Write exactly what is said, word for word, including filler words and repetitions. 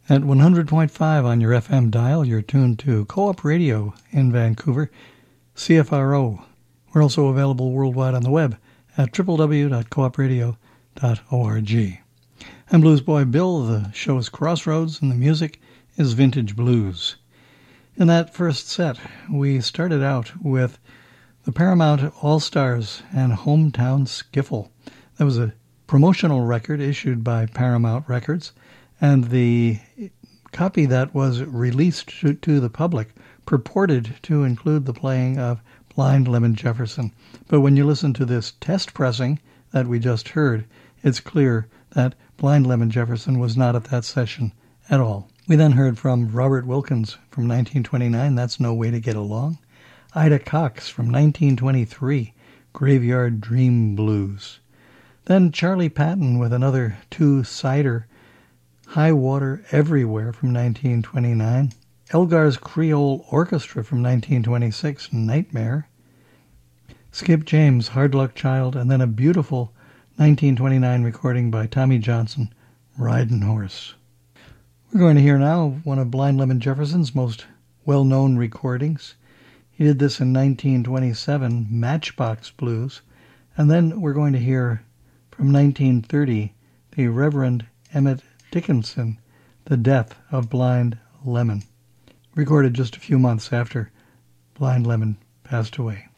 At one hundred point five on your F M dial, you're tuned to Co-op Radio in Vancouver, C F R O. We're also available worldwide on the web at w w w dot co op radio dot org. I'm Blues Boy Bill. The show is Crossroads, and the music is Vintage Blues. In that first set, we started out with the Paramount All-Stars and Hometown Skiffle. That was a promotional record issued by Paramount Records, and the copy that was released to, to the public purported to include the playing of Blind Lemon Jefferson. But when you listen to this test pressing that we just heard, it's clear that Blind Lemon Jefferson was not at that session at all. We then heard from Robert Wilkins from nineteen twenty-nine, That's No Way to Get Along. Ida Cox from nineteen twenty-three, Graveyard Dream Blues. Then Charlie Patton with another two-sider, High Water Everywhere from nineteen twenty-nine. Elgar's Creole Orchestra from nineteen twenty-six, Nightmare. Skip James, Hard Luck Child, and then a beautiful nineteen twenty-nine recording by Tommy Johnson, Ridin' Horse. We're going to hear now one of Blind Lemon Jefferson's most well-known recordings. He did this in nineteen twenty-seven, Matchbox Blues, and then we're going to hear from nineteen thirty, the Reverend Emmett Dickinson, The Death of Blind Lemon, recorded just a few months after Blind Lemon passed away.